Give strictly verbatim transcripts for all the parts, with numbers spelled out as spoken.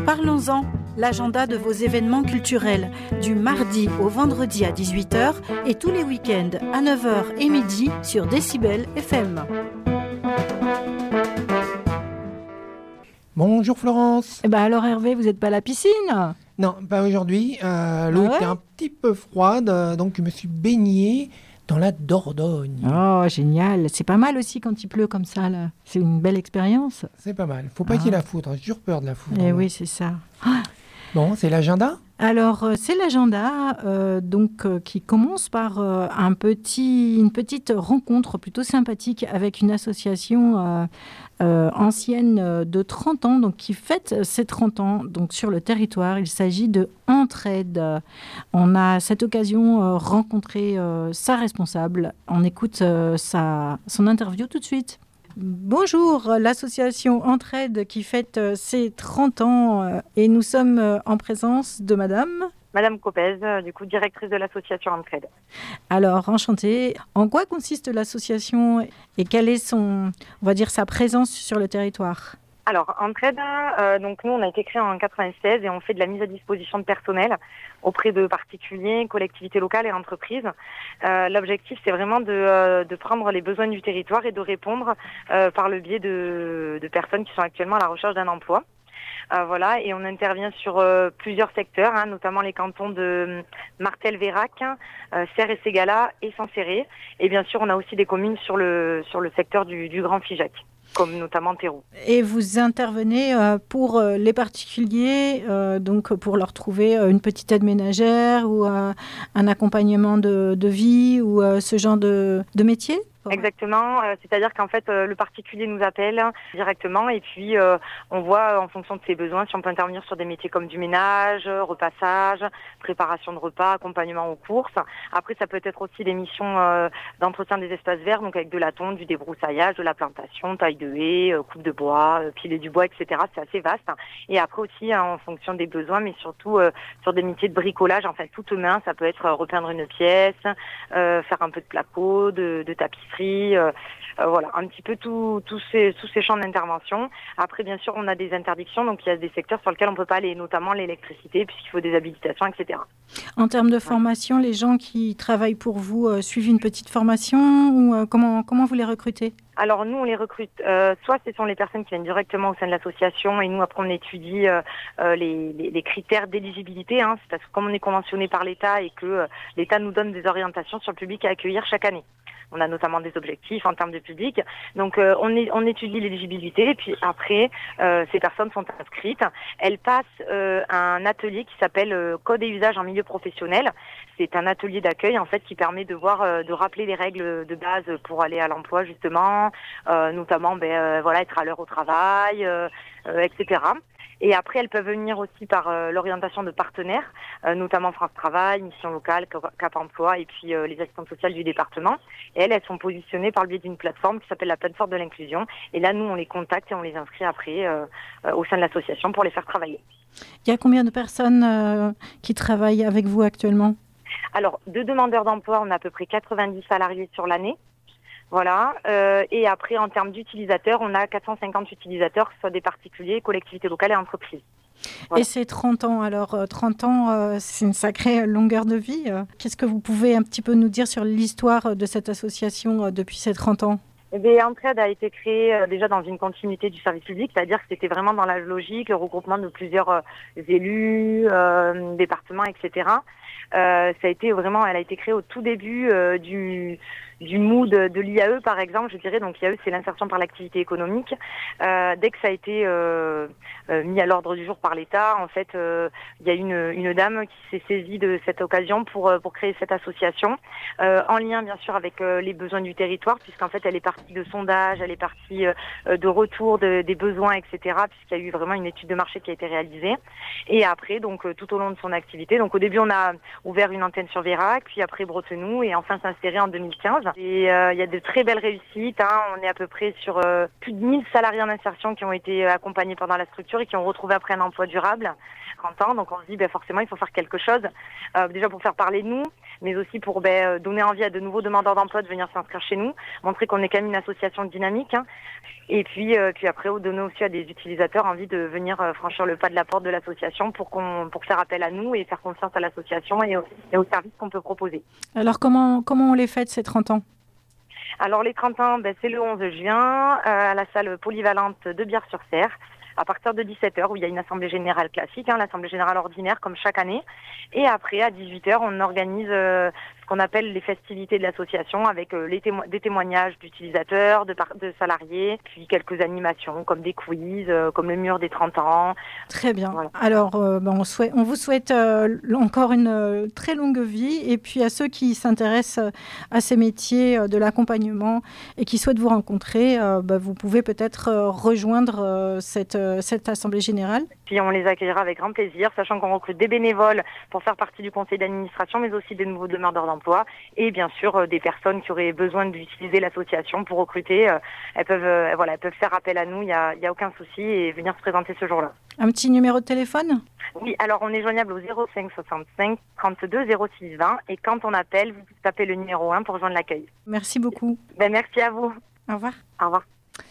Parlons-en, l'agenda de vos événements culturels, du mardi au vendredi à dix-huit heures et tous les week-ends à neuf heures et midi sur Décibel F M. Bonjour Florence. Eh ben alors Hervé, vous n'êtes pas à la piscine ? Non, pas aujourd'hui. Euh, l'eau Ah ouais était un petit peu froide, euh, donc je me suis baigné dans la Dordogne. Oh, génial. C'est pas mal aussi quand il pleut comme ça, là. C'est une belle expérience. C'est pas mal. Faut pas Ah. qu'il y ait la foudre. J'ai toujours peur de la foudre. Eh oui, c'est ça. Ah. Bon, c'est l'agenda ? Alors, euh, c'est l'agenda euh, donc, euh, qui commence par euh, un petit, une petite rencontre plutôt sympathique avec une association euh, euh, ancienne euh, de trente ans, donc, qui fête ses trente ans donc, sur le territoire. Il s'agit de Entraide. On a à cette occasion euh, rencontré euh, sa responsable. On écoute euh, sa, son interview tout de suite. Bonjour, l'association Entraide qui fête euh, ses trente ans euh, et nous sommes euh, en présence de madame. Madame Copez, euh, du coup directrice de l'association Entraide. Alors, enchantée. En quoi consiste l'association et quelle est son, on va dire, sa présence sur le territoire ? Alors, Entraide, euh, donc nous, on a été créé en quatre-vingt-seize et on fait de la mise à disposition de personnel auprès de particuliers, collectivités locales et entreprises. Euh, l'objectif, c'est vraiment de, euh, de prendre les besoins du territoire et de répondre euh, par le biais de, de personnes qui sont actuellement à la recherche d'un emploi. Euh, voilà, et on intervient sur euh, plusieurs secteurs, hein, notamment les cantons de Martel-Vérac, euh, Serres et Ségala et Saint-Céré. Et bien sûr, on a aussi des communes sur le, sur le secteur du, du Grand Figeac, comme notamment Théroux. Et vous intervenez euh, pour euh, les particuliers, euh, donc pour leur trouver euh, une petite aide ménagère ou euh, un accompagnement de, de vie ou euh, ce genre de, de métier ? Exactement, euh, c'est-à-dire qu'en fait euh, le particulier nous appelle directement et puis euh, on voit en fonction de ses besoins si on peut intervenir sur des métiers comme du ménage, repassage, préparation de repas, accompagnement aux courses. Après ça peut être aussi des missions euh, d'entretien des espaces verts, donc avec de la tonte, du débroussaillage, de la plantation, taille de haies, euh, coupe de bois, euh, piler du bois, et cetera. C'est assez vaste. Et après aussi hein, en fonction des besoins, mais surtout euh, sur des métiers de bricolage, en fait toute main, ça peut être euh, repeindre une pièce, euh, faire un peu de placo, de, de tapisserie. Euh, euh, voilà, un petit peu tous tout ces, tous ces champs d'intervention. Après, bien sûr, on a des interdictions, donc il y a des secteurs sur lesquels on ne peut pas aller, notamment l'électricité, puisqu'il faut des habilitations, et cetera. En termes de formation, les gens qui travaillent pour vous euh, suivent une petite formation ou euh, comment, comment vous les recrutez ? Alors nous, on les recrute. Euh, soit ce sont les personnes qui viennent directement au sein de l'association et nous, après, on étudie euh, euh, les, les, les critères d'éligibilité. Hein, c'est parce que comme on est conventionné par l'État et que euh, l'État nous donne des orientations sur le public à accueillir chaque année. On a notamment des objectifs en termes de public. Donc, euh, on, est, on étudie l'éligibilité. Et puis après, euh, ces personnes sont inscrites. Elles passent euh, un atelier qui s'appelle euh, Code et usage en milieu professionnel. C'est un atelier d'accueil, en fait, qui permet de voir, euh, de rappeler les règles de base pour aller à l'emploi, justement. Euh, notamment, ben, euh, voilà, être à l'heure au travail, euh, euh, et cetera. Et après, elles peuvent venir aussi par euh, l'orientation de partenaires, euh, notamment France Travail, Mission Locale, Cap Emploi et puis euh, les assistantes sociales du département. Et elles, elles sont positionnées par le biais d'une plateforme qui s'appelle la plateforme de l'inclusion. Et là, nous, on les contacte et on les inscrit après euh, euh, au sein de l'association pour les faire travailler. Il y a combien de personnes euh, qui travaillent avec vous actuellement ? Alors, de demandeurs d'emploi, on a à peu près quatre-vingt-dix salariés sur l'année. Voilà. Euh, et après, en termes d'utilisateurs, on a quatre cent cinquante utilisateurs, que ce soit des particuliers, collectivités locales et entreprises. Voilà. Et c'est trente ans. Alors, trente ans, euh, c'est une sacrée longueur de vie. Qu'est-ce que vous pouvez un petit peu nous dire sur l'histoire de cette association euh, depuis ces trente ans ? Eh bien, Entraide a été créée euh, déjà dans une continuité du service public, c'est-à-dire que c'était vraiment dans la logique, le regroupement de plusieurs euh, élus, euh, départements, et cetera. Euh, ça a été vraiment, elle a été créée au tout début euh, du du mood de l'I A E, par exemple, je dirais. Donc, l'I A E, c'est l'insertion par l'activité économique. Euh, dès que ça a été euh, euh, mis à l'ordre du jour par l'État, en fait, euh, il y a une, une dame qui s'est saisie de cette occasion pour, pour créer cette association, euh, en lien, bien sûr, avec euh, les besoins du territoire, puisqu'en fait, elle est partie de sondage, elle est partie euh, de retour de, des besoins, et cetera, puisqu'il y a eu vraiment une étude de marché qui a été réalisée. Et après, donc, euh, tout au long de son activité, donc au début, on a ouvert une antenne sur Vérac, puis après Bretenoux, et enfin s'insérer en deux mille quinze. Et euh, il y a de très belles réussites. Hein. On est à peu près sur euh, plus de mille salariés en insertion qui ont été accompagnés pendant la structure et qui ont retrouvé après un emploi durable. trente ans, donc on se dit ben, forcément il faut faire quelque chose, euh, déjà pour faire parler de nous, mais aussi pour ben, donner envie à de nouveaux demandeurs d'emploi de venir s'inscrire chez nous, montrer qu'on est quand même une association dynamique, hein. Et puis, euh, puis après donner aussi à des utilisateurs envie de venir euh, franchir le pas de la porte de l'association pour qu'on pour faire appel à nous et faire confiance à l'association et, au, et aux services qu'on peut proposer. Alors comment comment on les fête ces trente ans ? Alors les trente ans, ben, c'est le onze juin euh, à la salle polyvalente de Bière-sur-Cère, à partir de dix-sept heures, où il y a une assemblée générale classique, hein, l'assemblée générale ordinaire, comme chaque année. Et après, à dix-huit heures, on organise euh, ce qu'on appelle les festivités de l'association, avec euh, les témo- des témoignages d'utilisateurs, de, par- de salariés, puis quelques animations, comme des quiz, euh, comme le mur des trente ans. Très bien. Voilà. Alors, euh, ben, on, souhaite, on vous souhaite euh, encore une euh, très longue vie. Et puis, à ceux qui s'intéressent à ces métiers euh, de l'accompagnement et qui souhaitent vous rencontrer, euh, ben, vous pouvez peut-être euh, rejoindre euh, cette, euh, cette assemblée générale. Puis, on les accueillera avec grand plaisir, sachant qu'on recrute des bénévoles pour faire partie du conseil d'administration, mais aussi des nouveaux demandeurs d'emploi. Et bien sûr, euh, des personnes qui auraient besoin d'utiliser l'association pour recruter. Euh, elles, peuvent, euh, voilà, elles peuvent faire appel à nous, il n'y a, y a aucun souci, et venir se présenter ce jour-là. Un petit numéro de téléphone ? Oui, alors on est joignable au zéro cinq soixante-cinq trente-deux zéro six vingt et quand on appelle, vous tapez le numéro un pour rejoindre l'accueil. Merci beaucoup. Ben, merci à vous. Au revoir. Au revoir.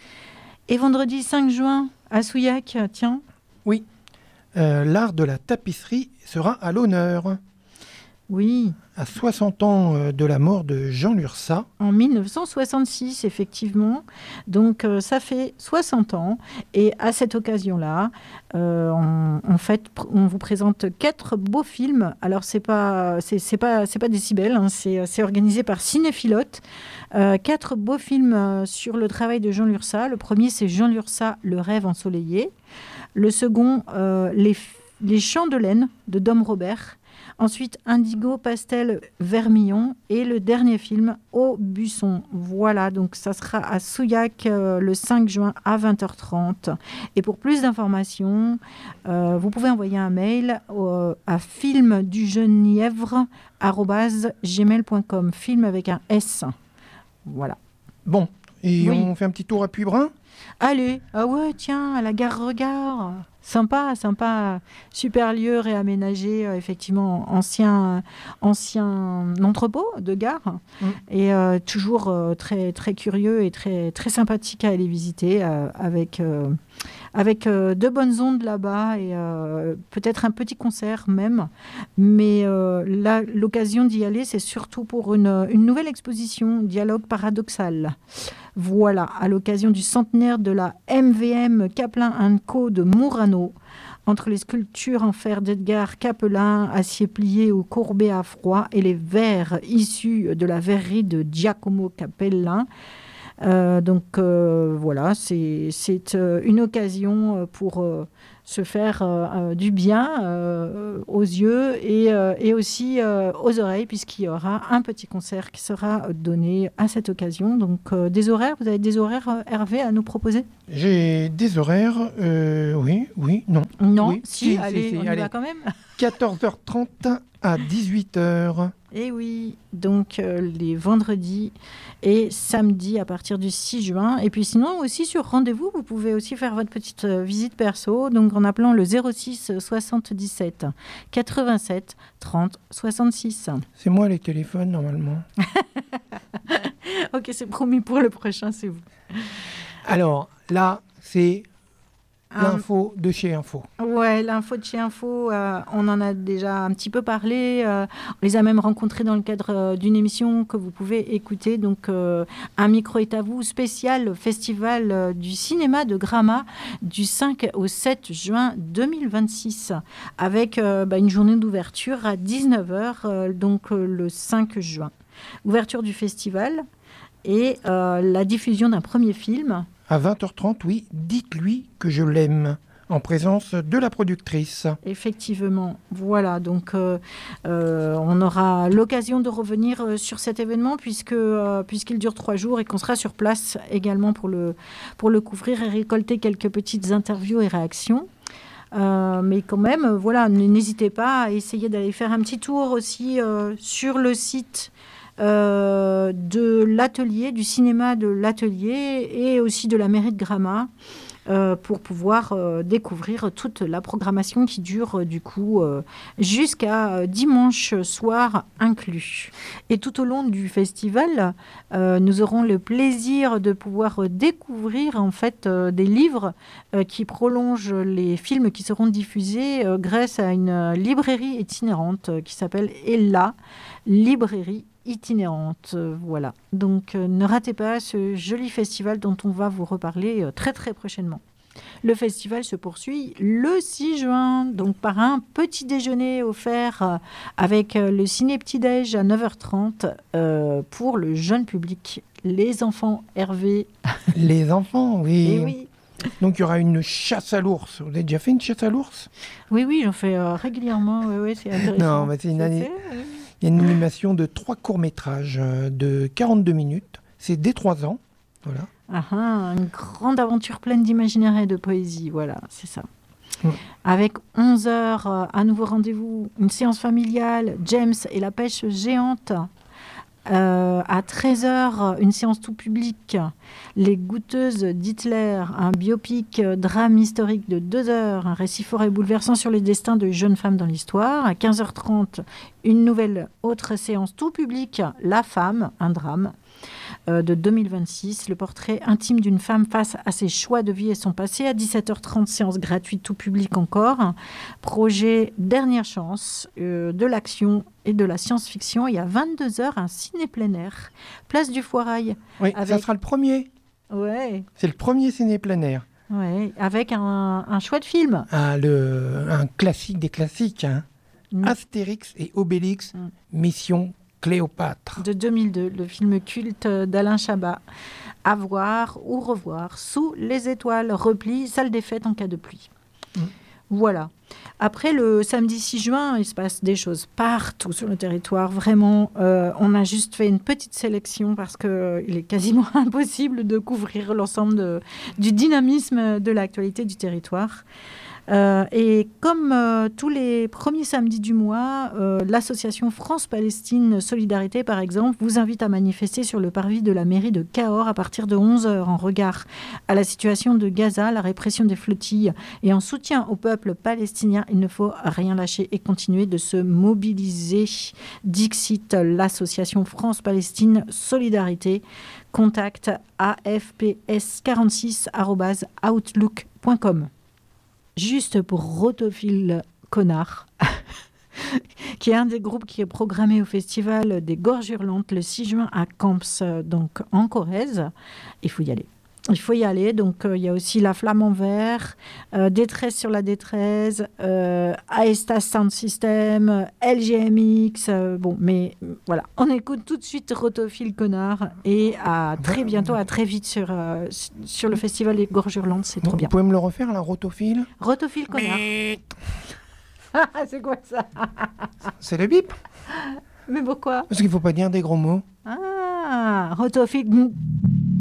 Et vendredi cinq juin, à Souillac, tiens. Oui, euh, l'art de la tapisserie sera à l'honneur. Oui. À soixante ans euh, de la mort de Jean Lurçat. En mille neuf cent soixante-six, effectivement. Donc, euh, ça fait soixante ans. Et à cette occasion-là, euh, on, en fait, on vous présente quatre beaux films. Alors, c'est pas, c'est, c'est pas, c'est pas Décibel, hein, c'est, c'est organisé par Cinéphilote. Euh, quatre beaux films euh, sur le travail de Jean Lurçat. Le premier, c'est Jean Lurçat, Le rêve ensoleillé. Le second, euh, les, les Chants de laine de Dom Robert. Ensuite, Indigo, Pastel, Vermillon. Et le dernier film, Au buisson. Voilà, donc ça sera à Souillac euh, le cinq juin à vingt heures trente. Et pour plus d'informations, euh, vous pouvez envoyer un mail euh, à filmdugenièvre arobase gmail point com. Film avec un S. Voilà. Bon, et Oui. on fait un petit tour à Puybrun ? Allez, ah ouais, tiens, à la gare Regard. Sympa, sympa. Super lieu réaménagé, euh, effectivement, ancien, ancien entrepôt de gare. Mm. Et euh, toujours euh, très, très curieux et très, très sympathique à aller visiter euh, avec, euh, avec euh, de bonnes ondes là-bas et euh, peut-être un petit concert même. Mais euh, là, l'occasion d'y aller, c'est surtout pour une, une nouvelle exposition, Dialogue paradoxal. Voilà, à l'occasion du centenaire de la M V M Caplin and Co de Murano, entre les sculptures en fer d'Edgar Capelin, acier plié ou courbé à froid, et les verres issus de la verrerie de Giacomo Capellin. Euh, donc euh, voilà, c'est, c'est euh, une occasion pour euh, se faire euh, euh, du bien euh, aux yeux et, euh, et aussi euh, aux oreilles, puisqu'il y aura un petit concert qui sera donné à cette occasion. Donc euh, des horaires, vous avez des horaires, euh, Hervé, à nous proposer ? J'ai des horaires, euh, oui, oui, non. Non, Oui, si, si, si, allez, si, on y allez. va quand même. quatorze heures trente à dix-huit heures. Et oui, donc euh, les vendredis et samedis à partir du six juin. Et puis sinon aussi sur rendez-vous, vous pouvez aussi faire votre petite euh, visite perso, donc en appelant le zéro six soixante-dix-sept quatre-vingt-sept trente soixante-six. C'est moi les téléphones normalement. Ok, c'est promis pour le prochain, c'est vous. Alors là, c'est Un- l'info de chez Info. Ouais, l'info de chez Info, euh, on en a déjà un petit peu parlé. euh, on les a même rencontrés dans le cadre euh, d'une émission que vous pouvez écouter. Donc, euh, Un micro est à vous, spécial festival euh, du cinéma de Gramma du cinq au sept juin deux mille vingt-six, avec euh, bah, une journée d'ouverture à dix-neuf heures, euh, donc euh, le cinq juin. Ouverture du festival et euh, la diffusion d'un premier film. À vingt heures trente, oui, dites-lui que je l'aime, en présence de la productrice. Effectivement, voilà, donc euh, euh, on aura l'occasion de revenir euh, sur cet événement puisque, euh, puisqu'il dure trois jours et qu'on sera sur place également pour le, pour le couvrir et récolter quelques petites interviews et réactions. Euh, mais quand même, euh, voilà, n'hésitez pas à essayer d'aller faire un petit tour aussi euh, sur le site euh, de l'atelier, du cinéma de l'atelier et aussi de la mairie de Gramat. Euh, pour pouvoir euh, découvrir toute la programmation qui dure euh, du coup euh, jusqu'à euh, dimanche soir inclus. Et tout au long du festival, euh, nous aurons le plaisir de pouvoir euh, découvrir en fait euh, des livres euh, qui prolongent les films qui seront diffusés euh, grâce à une euh, librairie itinérante euh, qui s'appelle Ella, librairie itinérante. Euh, voilà. Donc, euh, ne ratez pas ce joli festival dont on va vous reparler euh, très très prochainement. Le festival se poursuit le six juin, donc par un petit déjeuner offert euh, avec euh, le ciné petit-déj à neuf heures trente euh, pour le jeune public. Les enfants, Hervé. Les enfants, oui. Et oui. Donc, il y aura une chasse à l'ours. Vous avez déjà fait une chasse à l'ours? Oui, oui, j'en fais euh, régulièrement. Oui, oui, c'est intéressant. Non, mais c'est une Ça, année. c'est, euh, Il y a une animation de trois courts-métrages euh, de quarante-deux minutes. C'est dès trois ans. Voilà. Ah, ah, une grande aventure pleine d'imaginaire et de poésie. Voilà, c'est ça. Mm. Avec onze heures, euh, un nouveau rendez-vous, une séance familiale, James et la pêche géante. Euh, à treize heures, une séance tout public, Les goûteuses d'Hitler, un biopic euh, drame historique de deux heures, un récit fort et bouleversant sur les destins de jeunes femmes dans l'histoire. À quinze heures trente, une nouvelle autre séance tout public, La femme, un drame. Euh, de deux mille vingt-six, le portrait intime d'une femme face à ses choix de vie et son passé. À dix-sept heures trente, séance gratuite tout public encore. Projet Dernière chance, euh, de l'action et de la science-fiction. Et à vingt-deux heures, un ciné plein air, place du Foirail. Oui, Avec- ça sera le premier. Ouais, C'est le premier ciné plein air. ouais, avec un, un chouette film. Ah, le, un classique des classiques. Hein. Mm. Astérix et Obélix, Mm. Mission Cléopâtre. De deux mille deux, le film culte d'Alain Chabat. À voir ou revoir sous les étoiles, repli, salle des fêtes en cas de pluie. Mm. Voilà. Après, le samedi six juin, il se passe des choses partout sur le territoire. Vraiment, euh, on a juste fait une petite sélection parce qu'il est quasiment impossible de couvrir l'ensemble de- du dynamisme de l'actualité du territoire. Euh, et comme euh, tous les premiers samedis du mois, euh, l'association France-Palestine Solidarité, par exemple, vous invite à manifester sur le parvis de la mairie de Cahors à partir de onze heures en regard à la situation de Gaza, la répression des flottilles et en soutien au peuple palestinien. Il ne faut rien lâcher et continuer de se mobiliser. Dixit, l'association France-Palestine Solidarité. Contact a f p s quarante-six arobase outlook point com. Juste pour Rotophile Connard, qui est un des groupes qui est programmé au festival des Gorges Hurlantes le six juin à Camps, euh, donc en Corrèze. Il faut y aller. Il faut y aller. Donc, euh, il y a aussi La Flamme en Vert, euh, Détresse sur la détresse, euh, Aestas Sound System, euh, L G M X. euh, bon, mais euh, voilà. On écoute tout de suite Rotophile Connard et à très bientôt, à très vite sur, euh, sur le festival des Gorges Hurlantes. C'est trop Vous bien. pouvez me le refaire, la rotophile? Rotophile Connard. Ah, c'est quoi ça? C'est le bip. Mais pourquoi? Parce qu'il ne faut pas dire des gros mots. Ah, Rotophile.